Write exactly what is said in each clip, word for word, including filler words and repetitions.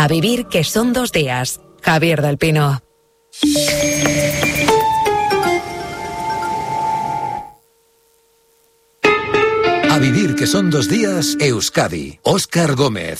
A vivir que son dos días. Javier del Pino. A vivir que son dos días, Euskadi. Óscar Gómez.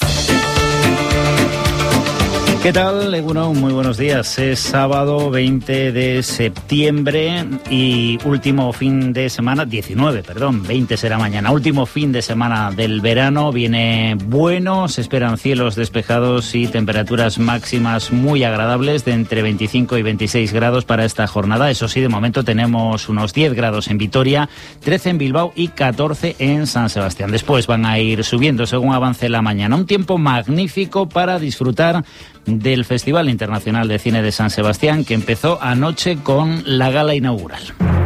¿Qué tal, Egunon? Muy buenos días. Es sábado veinte de septiembre y último fin de semana, diecinueve, perdón, veinte será mañana. Último fin de semana del verano, viene bueno, se esperan cielos despejados y temperaturas máximas muy agradables de entre veinticinco y veintiséis grados para esta jornada. Eso sí, de momento tenemos unos diez grados en Vitoria, trece en Bilbao y catorce en San Sebastián. Después van a ir subiendo según avance la mañana. Un tiempo magnífico para disfrutar del Festival Internacional de Cine de San Sebastián, que empezó anoche con la gala inaugural.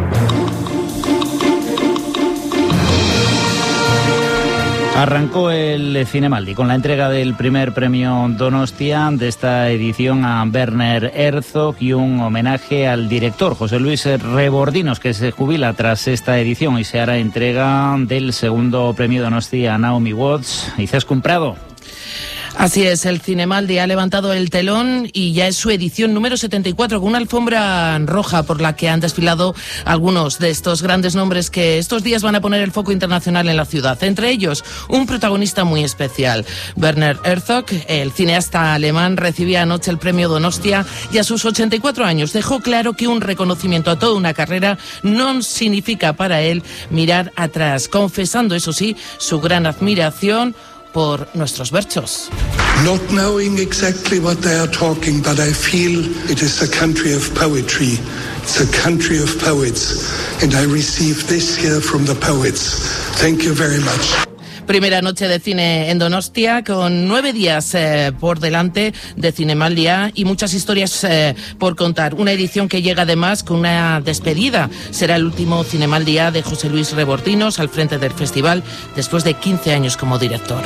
Arrancó el Cinemaldi con la entrega del primer premio Donostia de esta edición a Werner Herzog y un homenaje al director José Luis Rebordinos, que se jubila tras esta edición, y se hará entrega del segundo premio Donostia a Naomi Watts. Izaskun Prado. Así es, el Cinemaldi ha levantado el telón y ya es su edición número setenta y cuatro, con una alfombra roja por la que han desfilado algunos de estos grandes nombres que estos días van a poner el foco internacional en la ciudad. Entre ellos, un protagonista muy especial. Werner Herzog, el cineasta alemán, recibía anoche el premio Donostia y a sus ochenta y cuatro años dejó claro que un reconocimiento a toda una carrera no significa para él mirar atrás, confesando, eso sí, su gran admiración por nuestros berchos. Not knowing exactly what they are talking, but I feel it is a country of poetry. It's a country of poets, and I receive this here from the poets. Thank you very much. Primera noche de cine en Donostia, con nueve días eh, por delante de Cinemaldia y muchas historias eh, por contar. Una edición que llega además con una despedida. Será el último Cinemaldia de José Luis Rebordinos al frente del festival después de quince años como director.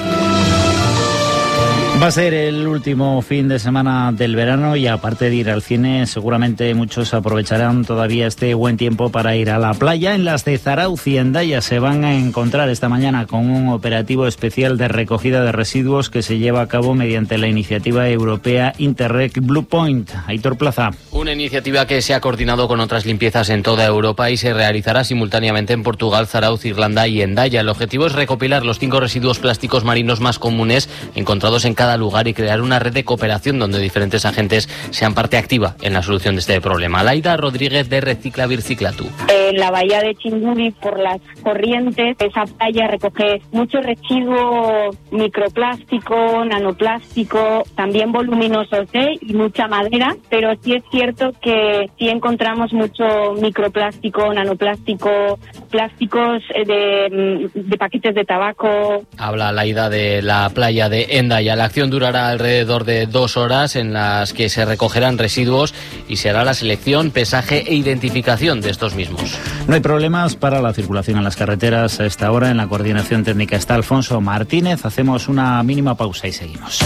Va a ser el último fin de semana del verano y aparte de ir al cine, seguramente muchos aprovecharán todavía este buen tiempo para ir a la playa. En las de Zarautz y Hendaya se van a encontrar esta mañana con un operativo especial de recogida de residuos que se lleva a cabo mediante la iniciativa europea Interreg Blue Point. Aitor Plaza. Una iniciativa que se ha coordinado con otras limpiezas en toda Europa y se realizará simultáneamente en Portugal, Zarautz, Irlanda y Hendaya. El objetivo es recopilar los cinco residuos plásticos marinos más comunes encontrados en cada lugar y crear una red de cooperación donde diferentes agentes sean parte activa en la solución de este problema. Laida Rodríguez de Recicla Birciclatu. En la bahía de Chinguri, por las corrientes, esa playa recoge mucho residuo microplástico, nanoplástico, también voluminosos, ¿eh? Y mucha madera, pero sí es cierto que sí encontramos mucho microplástico, nanoplástico, plásticos de, de paquetes de tabaco. Habla Laida de la playa de Hendaya. La acción durará alrededor de dos horas en las que se recogerán residuos y se hará la selección, pesaje e identificación de estos mismos. No hay problemas para la circulación en las carreteras a esta hora. En la coordinación técnica está Alfonso Martínez. Hacemos una mínima pausa y seguimos.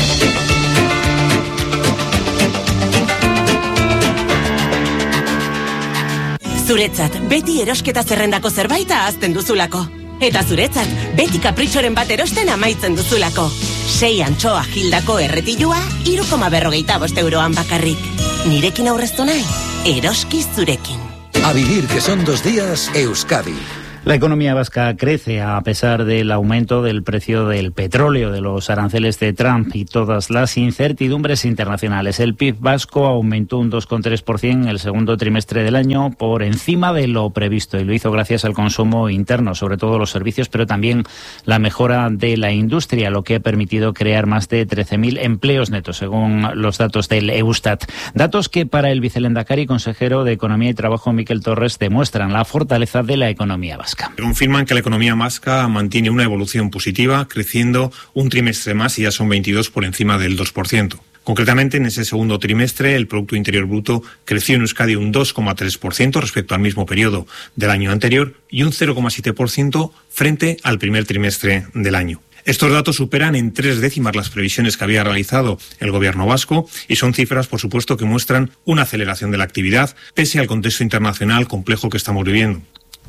Zuretzat, beti erosketa zerrendako zerbait ahazten duzulako. Eta zuretzat, beti kapritxoren bat erosten amaitzen duzulako. Sei antxoa gildako erretilua, hiru koma berrogeita bost euroan bakarrik. Nirekin aurreztu nahi, eroski zurekin. A vivir que son dos días, Euskadi. La economía vasca crece a pesar del aumento del precio del petróleo, de los aranceles de Trump y todas las incertidumbres internacionales. El P I B vasco aumentó un dos coma tres por ciento en el segundo trimestre del año, por encima de lo previsto, y lo hizo gracias al consumo interno, sobre todo los servicios, pero también la mejora de la industria, lo que ha permitido crear más de trece mil empleos netos, según los datos del Eustat. Datos que para el vicelendakari consejero de Economía y Trabajo, Miquel Torres, demuestran la fortaleza de la economía vasca. Confirman que la economía vasca mantiene una evolución positiva, creciendo un trimestre más y ya son veintidós por encima del dos por ciento. Concretamente, en ese segundo trimestre, el Producto Interior Bruto creció en Euskadi un dos coma tres por ciento respecto al mismo periodo del año anterior y un cero coma siete por ciento frente al primer trimestre del año. Estos datos superan en tres décimas las previsiones que había realizado el gobierno vasco y son cifras, por supuesto, que muestran una aceleración de la actividad pese al contexto internacional complejo que estamos viviendo.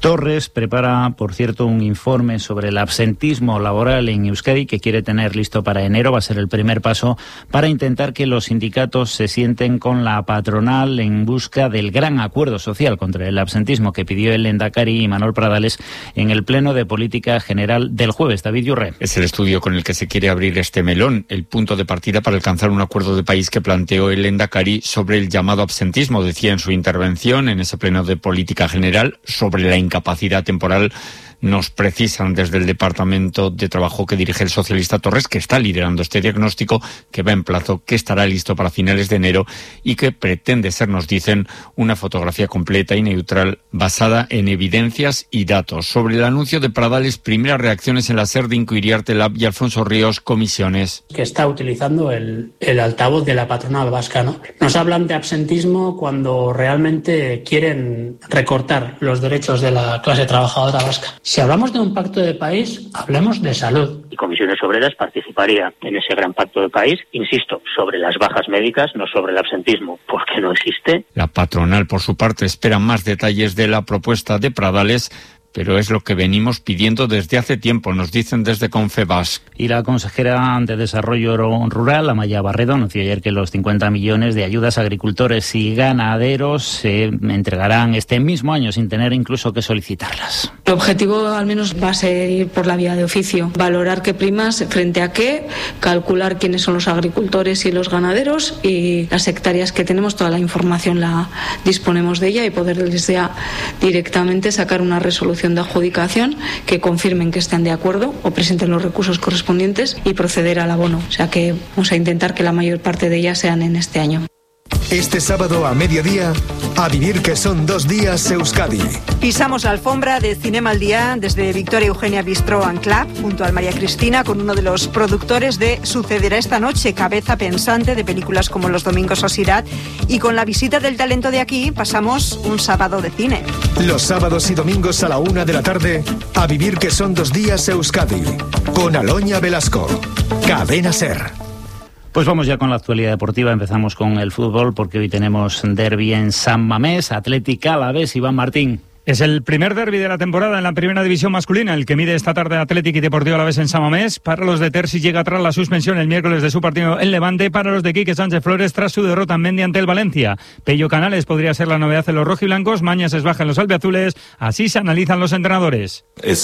Torres prepara, por cierto, un informe sobre el absentismo laboral en Euskadi que quiere tener listo para enero. Va a ser el primer paso para intentar que los sindicatos se sienten con la patronal en busca del gran acuerdo social contra el absentismo que pidió el Lehendakari Imanol Pradales en el Pleno de Política General del jueves. David Yurre. Es el estudio con el que se quiere abrir este melón, el punto de partida para alcanzar un acuerdo de país que planteó el Lehendakari sobre el llamado absentismo. Decía en su intervención en ese Pleno de Política General sobre la incapacidad temporal. Nos precisan desde el Departamento de Trabajo que dirige el socialista Torres, que está liderando este diagnóstico, que va en plazo, que estará listo para finales de enero y que pretende ser, nos dicen, una fotografía completa y neutral basada en evidencias y datos. Sobre el anuncio de Pradales, primeras reacciones en la SER de Inquiriarte Lab y Alfonso Ríos, comisiones. Que está utilizando el, el altavoz de la patronal vasca, ¿no? Nos hablan de absentismo cuando realmente quieren recortar los derechos de la clase trabajadora vasca. Si hablamos de un pacto de país, hablemos de salud. Y Comisiones Obreras participaría en ese gran pacto de país, insisto, sobre las bajas médicas, no sobre el absentismo, porque no existe. La patronal, por su parte, espera más detalles de la propuesta de Pradales, pero es lo que venimos pidiendo desde hace tiempo, nos dicen desde Confebask. Y la consejera de Desarrollo Rural, Amaya Barredo, anunció ayer que los cincuenta millones de ayudas a agricultores y ganaderos se entregarán este mismo año sin tener incluso que solicitarlas. El objetivo al menos va a ser ir por la vía de oficio, valorar qué primas frente a qué, calcular quiénes son los agricultores y los ganaderos y las hectáreas que tenemos, toda la información la disponemos de ella y poderles ya directamente sacar una resolución de adjudicación que confirmen que están de acuerdo o presenten los recursos correspondientes y proceder al abono. O sea que vamos a intentar que la mayor parte de ellas sean en este año. Este sábado a mediodía, a vivir que son dos días Euskadi. Pisamos la alfombra de Cinema al Día desde Victoria Eugenia Bistro and Club, junto al María Cristina, con uno de los productores de Sucederá esta noche, cabeza pensante de películas como Los Domingos Osirat, y con la visita del talento de aquí pasamos un sábado de cine. Los sábados y domingos a la una de la tarde, a vivir que son dos días Euskadi, con Aloña Velasco. Cadena SER. Pues vamos ya con la actualidad deportiva. Empezamos con el fútbol porque hoy tenemos derbi en San Mamés, Athletic Alavés, Iván Martín. Es el primer derbi de la temporada en la primera división masculina, el que mide esta tarde Athletic y Deportivo Alavés en San Mamés. Para los de Terzi llega tras la suspensión el miércoles de su partido en Levante. Para los de Quique Sánchez Flores tras su derrota en Mendy ante el Valencia. Pello Canales podría ser la novedad en los rojiblancos. Mañas es baja en los albiazules. Así se analizan los entrenadores.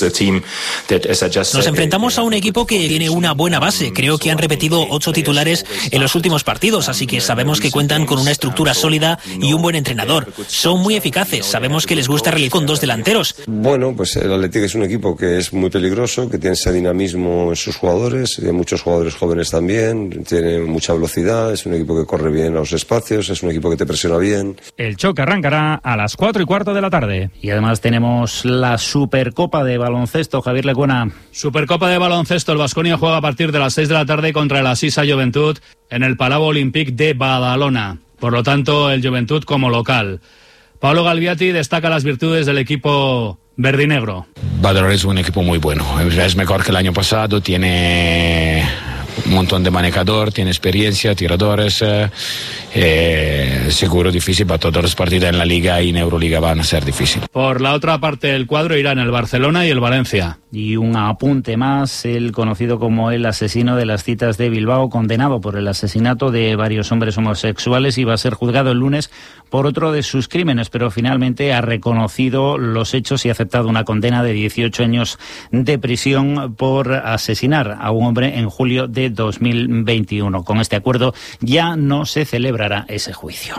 Nos enfrentamos a un equipo que tiene una buena base. Creo que han repetido ocho titulares en los últimos partidos, así que sabemos que cuentan con una estructura sólida y un buen entrenador. Son muy eficaces. Sabemos que les gusta realizar con dos delanteros. Bueno, pues el Athletic es un equipo que es muy peligroso, que tiene ese dinamismo en sus jugadores, tiene muchos jugadores jóvenes también, tiene mucha velocidad, es un equipo que corre bien a los espacios, es un equipo que te presiona bien. El choque arrancará a las cuatro y cuarto de la tarde. Y además tenemos la Supercopa de baloncesto, Javier Lecuona. Supercopa de baloncesto, el Baskonia juega a partir de las seis de la tarde contra el Asisa Joventut en el Palau Olímpic de Badalona. Por lo tanto, el Joventut como local. Pablo Galviati destaca las virtudes del equipo verdinegro. Badalona es un equipo muy bueno, es mejor que el año pasado, tiene un montón de manejador, tiene experiencia, tiradores, eh, seguro difícil para todos los partidos en la Liga y en Euroliga van a ser difíciles. Por la otra parte del cuadro irán el Barcelona y el Valencia. Y un apunte más, el conocido como el asesino de las citas de Bilbao, condenado por el asesinato de varios hombres homosexuales, iba a ser juzgado el lunes por otro de sus crímenes, pero finalmente ha reconocido los hechos y ha aceptado una condena de dieciocho años de prisión por asesinar a un hombre en julio de dos mil veintiuno. Con este acuerdo ya no se celebrará ese juicio.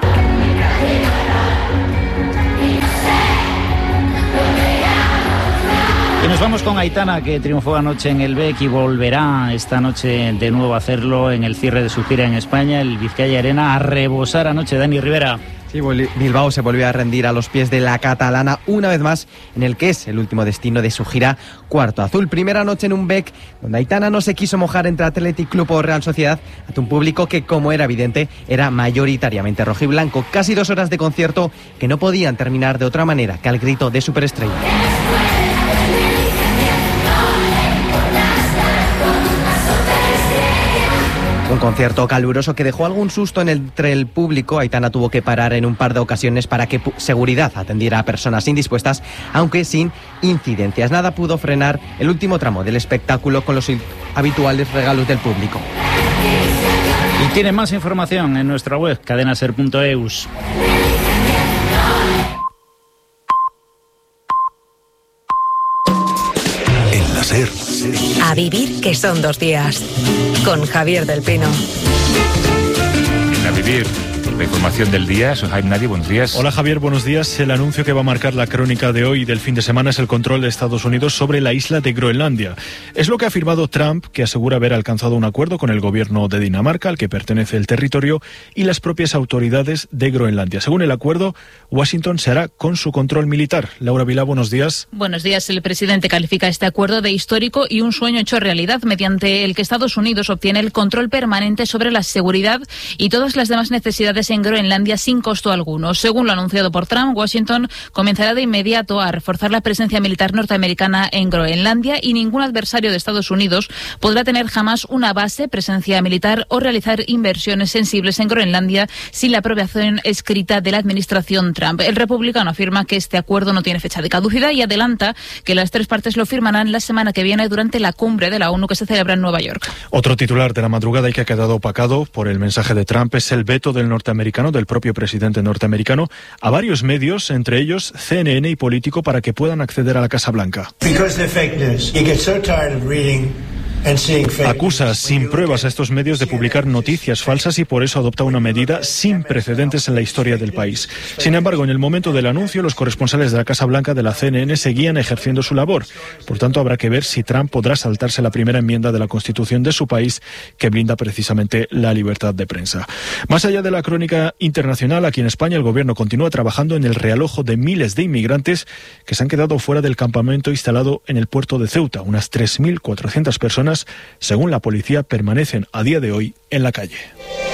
Y nos vamos con Aitana, que triunfó anoche en el B E C y volverá esta noche de nuevo a hacerlo en el cierre de su gira en España, el Vizcaya Arena, a rebosar anoche. Dani Rivera. Sí, Bilbao se volvió a rendir a los pies de la catalana una vez más en el que es el último destino de su gira Cuarto Azul. Primera noche en un B E C donde Aitana no se quiso mojar entre Athletic Club o Real Sociedad ante un público que, como era evidente, era mayoritariamente rojiblanco. Casi dos horas de concierto que no podían terminar de otra manera que al grito de superestrella. Un concierto caluroso que dejó algún susto en el, entre el público. Aitana tuvo que parar en un par de ocasiones para que pu- seguridad atendiera a personas indispuestas, aunque sin incidencias. Nada pudo frenar el último tramo del espectáculo con los habituales regalos del público. Y tiene más información en nuestra web, cadena ser punto eus. En la SER. A vivir que son dos días. Con Javier del Pino. En A Vivir, la información del día. Soy Jaime Nadie, buenos días. Hola Javier, buenos días. El anuncio que va a marcar la crónica de hoy y del fin de semana es el control de Estados Unidos sobre la isla de Groenlandia. Es lo que ha afirmado Trump, que asegura haber alcanzado un acuerdo con el gobierno de Dinamarca, al que pertenece el territorio, y las propias autoridades de Groenlandia. Según el acuerdo, Washington se hará con su control militar. Laura Vilá, buenos días. Buenos días. El presidente califica este acuerdo de histórico y un sueño hecho realidad, mediante el que Estados Unidos obtiene el control permanente sobre la seguridad y todas las demás necesidades en Groenlandia sin costo alguno. Según lo anunciado por Trump, Washington comenzará de inmediato a reforzar la presencia militar norteamericana en Groenlandia y ningún adversario de Estados Unidos podrá tener jamás una base, presencia militar o realizar inversiones sensibles en Groenlandia sin la aprobación escrita de la administración Trump. El republicano afirma que este acuerdo no tiene fecha de caducidad y adelanta que las tres partes lo firmarán la semana que viene durante la cumbre de la ONU que se celebra en Nueva York. Otro titular de la madrugada y que ha quedado opacado por el mensaje de Trump es el veto del norteamericano, del propio presidente norteamericano, a varios medios, entre ellos C N N y Político, para que puedan acceder a la Casa Blanca. Acusa sin pruebas a estos medios de publicar noticias falsas y por eso adopta una medida sin precedentes en la historia del país. Sin embargo, en el momento del anuncio, los corresponsales de la Casa Blanca de la C N N seguían ejerciendo su labor. Por tanto, habrá que ver si Trump podrá saltarse la primera enmienda de la Constitución de su país, que blinda precisamente la libertad de prensa. Más allá de la crónica internacional, aquí en España el gobierno continúa trabajando en el realojo de miles de inmigrantes que se han quedado fuera del campamento instalado en el puerto de Ceuta. Unas tres mil cuatrocientas personas, según la policía, permanecen a día de hoy en la calle.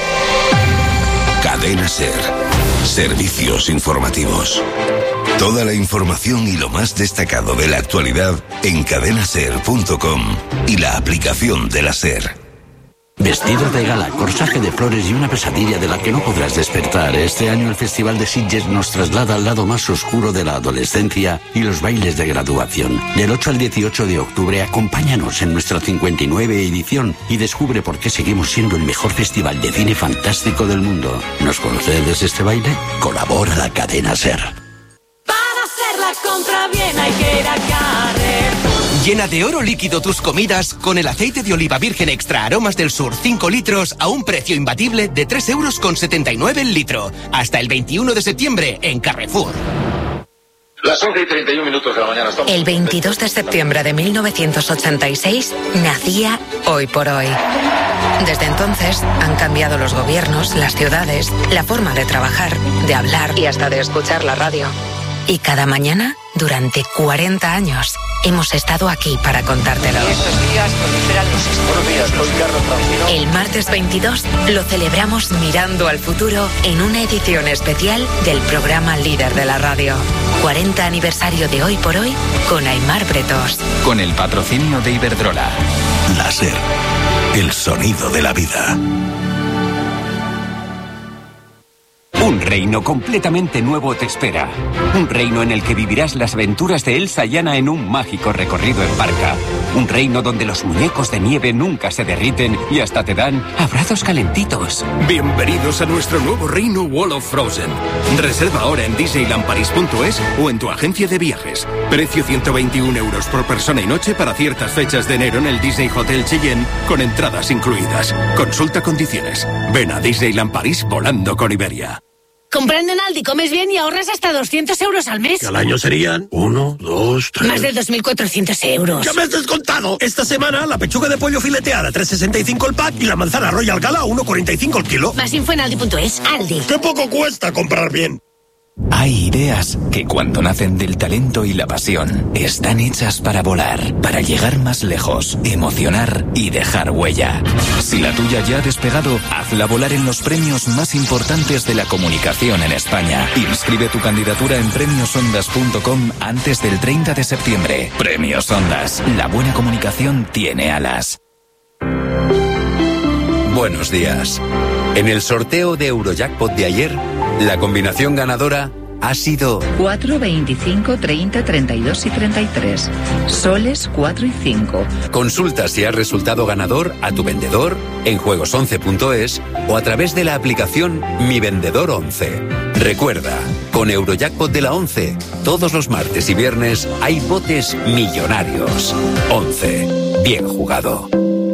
Cadena SER. Servicios informativos. Toda la información y lo más destacado de la actualidad en cadena ser punto com y la aplicación de la SER. Vestido de gala, corsaje de flores y una pesadilla de la que no podrás despertar. Este año el Festival de Sitges nos traslada al lado más oscuro de la adolescencia y los bailes de graduación. Del ocho al dieciocho de octubre, acompáñanos en nuestra cincuenta y nueve edición y descubre por qué seguimos siendo el mejor festival de cine fantástico del mundo. ¿Nos concedes este baile? Colabora la cadena SER. Para hacer la compra bien hay que ir a Carrefour. Llena de oro líquido tus comidas con el aceite de oliva virgen extra aromas del sur cinco litros a un precio imbatible de tres euros con setenta y nueve el litro. Hasta el veintiuno de septiembre en Carrefour. Las once y treinta y un minutos de la mañana. Estamos... El veintidós de septiembre de mil novecientos ochenta y seis nacía Hoy por Hoy. Desde entonces han cambiado los gobiernos, las ciudades, la forma de trabajar, de hablar y hasta de escuchar la radio. Y cada mañana, durante cuarenta años, hemos estado aquí para contártelo. Estos días proliferan los Buenos días, soy Carlos Francino. El martes veintidós lo celebramos mirando al futuro en una edición especial del programa líder de la radio. cuarenta aniversario de Hoy por Hoy con Aimar Bretos. Con el patrocinio de Iberdrola. La SER. El sonido de la vida. Un reino completamente nuevo te espera. Un reino en el que vivirás las aventuras de Elsa y Anna en un mágico recorrido en barca. Un reino donde los muñecos de nieve nunca se derriten y hasta te dan abrazos calentitos. Bienvenidos a nuestro nuevo reino Wall of Frozen. Reserva ahora en disneyland paris punto es o en tu agencia de viajes. Precio ciento veintiún euros por persona y noche para ciertas fechas de enero en el Disney Hotel Cheyenne con entradas incluidas. Consulta condiciones. Ven a Disneyland París volando con Iberia. Comprando en Aldi comes bien y ahorras hasta doscientos euros al mes. Que al año serían uno, dos, tres... Más de dos mil cuatrocientos euros. ¡Ya me has descontado! Esta semana la pechuga de pollo fileteada a tres sesenta y cinco el pack y la manzana Royal Gala a uno cuarenta y cinco el kilo. Más info en aldi punto es. Aldi. ¡Qué poco cuesta comprar bien! Hay ideas que cuando nacen del talento y la pasión están hechas para volar, para llegar más lejos, emocionar y dejar huella. Si la tuya ya ha despegado, hazla volar en los premios más importantes de la comunicación en España. Inscribe tu candidatura en premios ondas punto com antes del treinta de septiembre. Premios Ondas. La buena comunicación tiene alas. buenos días. En el sorteo de Eurojackpot de ayer, la combinación ganadora ha sido cuatro, veinticinco, treinta, treinta y dos y treinta y tres. Soles cuatro y cinco. Consulta si has resultado ganador a tu vendedor en juegos once punto es o a través de la aplicación Mi Vendedor once. Recuerda, con Eurojackpot de la once, todos los martes y viernes hay botes millonarios. once. Bien jugado.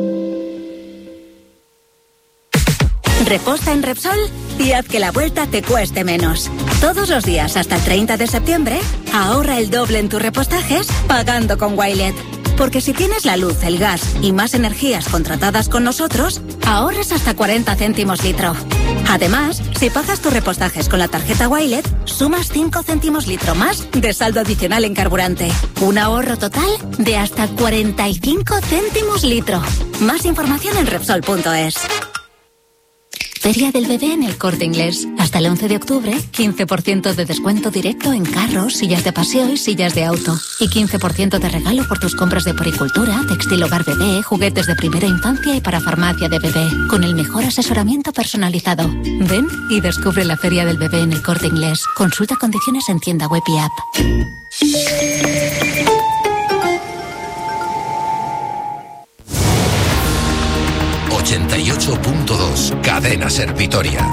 Reposta en Repsol y haz que la vuelta te cueste menos. Todos los días hasta el treinta de septiembre, ahorra el doble en tus repostajes pagando con Wilet. Porque si tienes la luz, el gas y más energías contratadas con nosotros, ahorras hasta cuarenta céntimos litro. Además, si pagas tus repostajes con la tarjeta Wilet, sumas cinco céntimos litro más de saldo adicional en carburante. Un ahorro total de hasta cuarenta y cinco céntimos litro. Más información en Repsol punto es. Feria del Bebé en El Corte Inglés. Hasta el once de octubre, quince por ciento de descuento directo en carros, sillas de paseo y sillas de auto. Y quince por ciento de regalo por tus compras de poricultura, textil hogar bebé, juguetes de primera infancia y para farmacia de bebé. Con el mejor asesoramiento personalizado. Ven y descubre la Feria del Bebé en El Corte Inglés. Consulta condiciones en tienda web y app. ochenta y ocho punto dos, Cadena Ser Vitoria.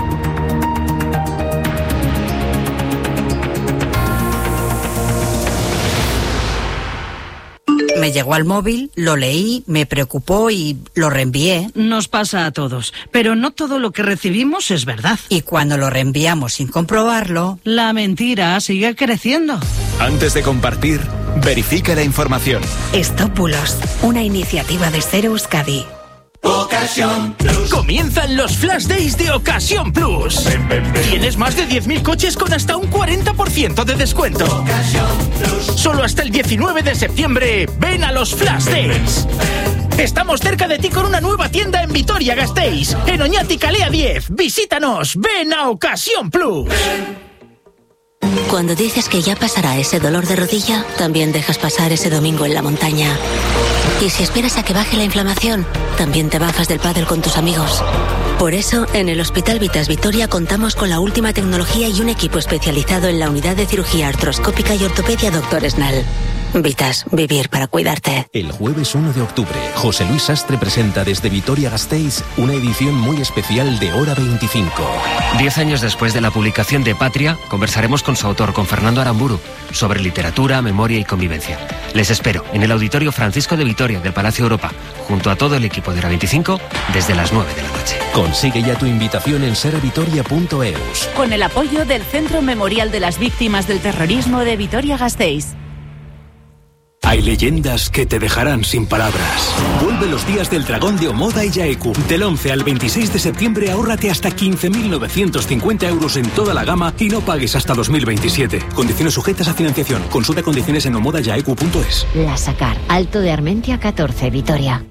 Me llegó al móvil, lo leí, me preocupó y lo reenvié. Nos pasa a todos, pero no todo lo que recibimos es verdad. Y cuando lo reenviamos sin comprobarlo, la mentira sigue creciendo. Antes de compartir, verifica la información. Stop Bulos, una iniciativa de Cero Euskadi. Ocasión Plus. Comienzan los Flash Days de Ocasión Plus. Ven, ven, ven. Tienes más de diez mil coches con hasta un cuarenta por ciento de descuento. Ocasión Plus. Solo hasta el diecinueve de septiembre. Ven a los Flash ven, Days. Ven, ven. Estamos cerca de ti con una nueva tienda en Vitoria-Gasteiz, en Oñati Calea diez. Visítanos. Ven a Ocasión Plus. Ven. Cuando dices que ya pasará ese dolor de rodilla, también dejas pasar ese domingo en la montaña. Y si esperas a que baje la inflamación, también te bajas del pádel con tus amigos. Por eso, en el Hospital Vitas Vitoria contamos con la última tecnología y un equipo especializado en la unidad de cirugía artroscópica y ortopedia Doctor Snell. Vitas, vivir para cuidarte. El jueves uno de octubre, José Luis Sastre presenta desde Vitoria-Gasteiz una edición muy especial de Hora veinticinco. Diez años después de la publicación de Patria, conversaremos con su autor, con Fernando Aramburu, sobre literatura, memoria y convivencia. Les espero en el Auditorio Francisco de Vitoria del Palacio Europa, junto a todo el equipo de Hora veinticinco, desde las nueve de la noche. Consigue ya tu invitación en servitoria punto eus. Con el apoyo del Centro Memorial de las Víctimas del Terrorismo de Vitoria-Gasteiz. Hay leyendas que te dejarán sin palabras. Vuelve los días del dragón de Omoda y Yaeku. Del once al veintiséis de septiembre ahórrate hasta quince mil novecientos cincuenta euros en toda la gama y no pagues hasta dos mil veintisiete. Condiciones sujetas a financiación. Consulta condiciones en omoda yaeku punto es. La Sacar, Alto de Armentia catorce, Vitoria.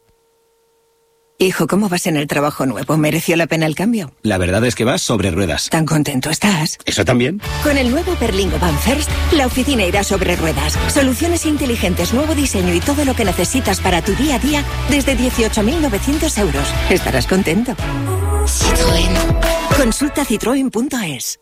Hijo, ¿cómo vas en el trabajo nuevo? ¿Mereció la pena el cambio? La verdad es que vas sobre ruedas. ¿Tan contento estás? ¿Eso también? Con el nuevo Berlingo Van First, la oficina irá sobre ruedas. Soluciones inteligentes, nuevo diseño y todo lo que necesitas para tu día a día desde dieciocho mil novecientos euros. Estarás contento. Citroën. Consulta citroen punto es.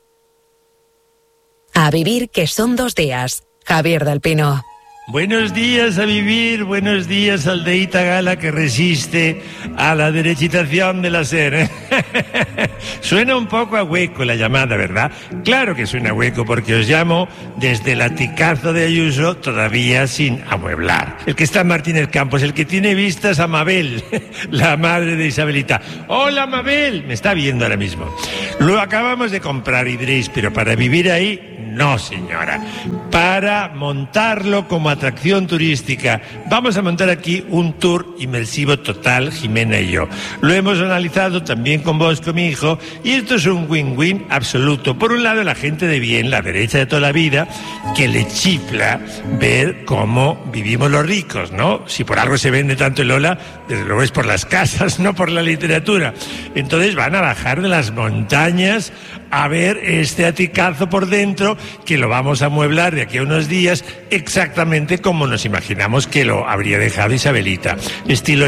A vivir, que son dos días. Javier del Pino. Buenos días a vivir, buenos días aldeíta gala que resiste a la derechitación de la SER. Suena un poco a hueco la llamada, ¿verdad? Claro que suena a hueco porque os llamo desde el aticazo de Ayuso todavía sin amueblar. El que está en Martínez Campos, el que tiene vistas a Mabel, la madre de Isabelita. ¡Hola Mabel! Me está viendo ahora mismo. Lo acabamos de comprar y diréis, pero para vivir ahí... No, señora. Para montarlo como atracción turística, vamos a montar aquí un tour inmersivo total, Jimena y yo. Lo hemos analizado también con vos, con mi hijo, y esto es un win-win absoluto. Por un lado, la gente de bien, la derecha de toda la vida, que le chifla ver cómo vivimos los ricos, ¿no? Si por algo se vende tanto el Ola, desde luego es por las casas, no por la literatura. Entonces van a bajar de las montañas a ver este aticazo por dentro, que lo vamos a amueblar de aquí a unos días exactamente como nos imaginamos que lo habría dejado Isabelita. Estilo